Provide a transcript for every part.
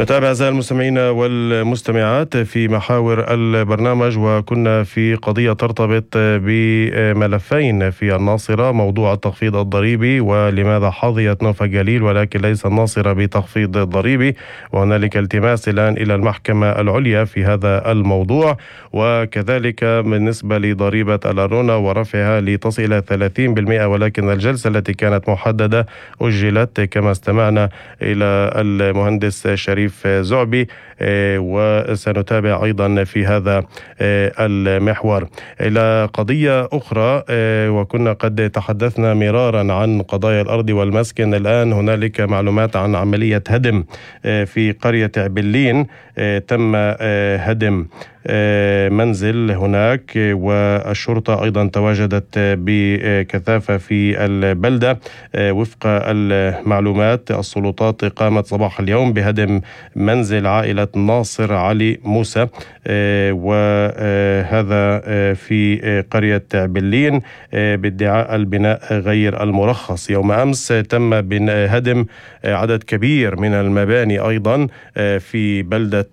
نتابع أعزائي المستمعين والمستمعات في محاور البرنامج، وكنا في قضية ترتبط بملفين في الناصرة: موضوع التخفيض الضريبي ولماذا حظيت نوفا جليل ولكن ليس الناصرة بتخفيض ضريبي، وهنالك التماس الآن إلى المحكمة العليا في هذا الموضوع. وكذلك بالنسبة لضريبة الأرونة ورفعها لتصل إلى 30%، ولكن الجلسة التي كانت محددة أجلت كما استمعنا إلى المهندس شريف زعبي، وسنتابع أيضا في هذا المحور. إلى قضية أخرى، وكنا قد تحدثنا مرارا عن قضايا الأرض والمسكن. الآن هنالك معلومات عن عملية هدم في قرية عبلين. تم هدم منزل هناك، والشرطة أيضا تواجدت بكثافة في البلدة. وفق المعلومات السلطات قامت صباح اليوم بهدم منزل عائلة ناصر علي موسى، وهذا في قرية عبلين بادعاء البناء غير المرخص. يوم أمس تم هدم عدد كبير من المباني أيضا في بلدة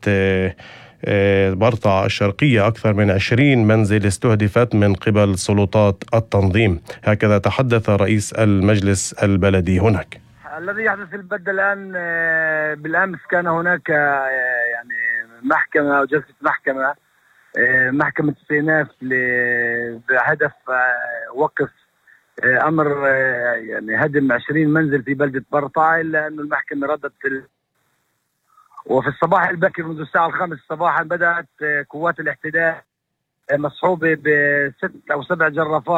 برطع الشرقية. أكثر من 20 منزل استهدفت من قبل سلطات التنظيم. هكذا تحدث رئيس المجلس البلدي هناك. الذي يحدث في البلدة الآن، بالأمس كان هناك يعني محكمة أو جلسة محكمة استئناف بهدف وقف أمر يعني هدم 20 منزل في بلدة برطع، إلا أن المحكمة ردت. وفي الصباح الباكر منذ الساعة 5 صباحا بدأت قوات الاحتلال مصحوبة ب6 أو 7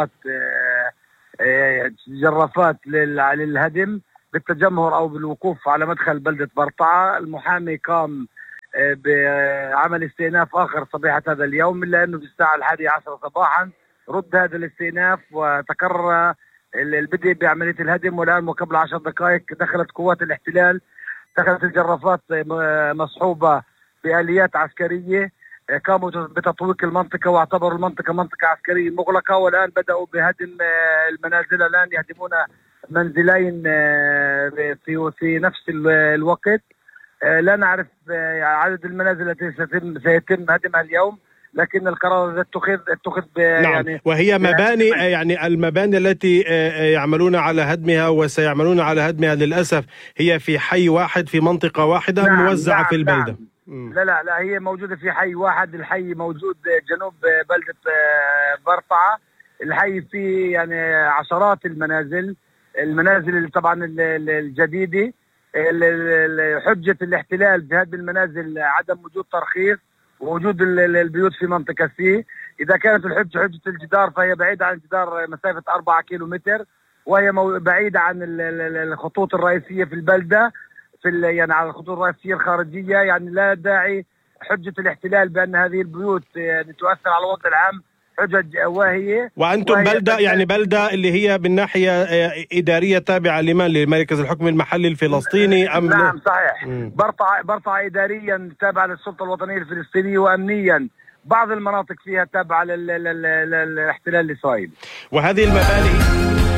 جرافات للهدم بالتجمهر أو بالوقوف على مدخل بلدة برطعة. المحامي قام بعمل استئناف آخر صبيحة هذا اليوم، إلا أنه في الساعة 11 صباحا رد هذا الاستئناف وتكرر البدء بعملية الهدم. والآن وقبل 10 دقائق دخلت قوات الاحتلال، دخلت الجرافات مصحوبة بآليات عسكرية، قاموا بتطويق المنطقة واعتبروا المنطقة منطقة عسكرية مغلقة. والآن بدأوا بهدم المنازل. الآن يهدمون منزلين في نفس الوقت. لا نعرف عدد المنازل التي سيتم هدمها اليوم، لكن القرار اتخذ نعم. يعني وهي مباني، يعني المباني التي يعملون على هدمها وسيعملون على هدمها للأسف هي في حي واحد في منطقة واحدة. نعم موزعة نعم في البلدة. نعم. لا هي موجودة في حي واحد. الحي موجود جنوب بلدة برطعة. الحي فيه يعني عشرات المنازل اللي طبعا الجديدة. حجة الاحتلال في هذه المنازل عدم وجود ترخيص ووجود البيوت في منطقة سي. إذا كانت حجة الجدار فهي بعيدة عن الجدار مسافة 4 كيلومتر، وهي بعيدة عن الخطوط الرئيسية في البلدة، يعني على الخطوط الرئيسية الخارجية. يعني لا داعي حجة الاحتلال بأن هذه البيوت يعني تؤثر على الوضع العام، حجج واهية. وأنتم بلدة، يعني بلدة اللي هي بالناحية إدارية تابعة لمركز الحكم المحلي الفلسطيني أم؟ نعم صحيح. برطعة إداريا تابعة للسلطة الوطنية الفلسطينية، وأمنيا بعض المناطق فيها تابعة للاحتلال الإسرائيلي. وهذه المباني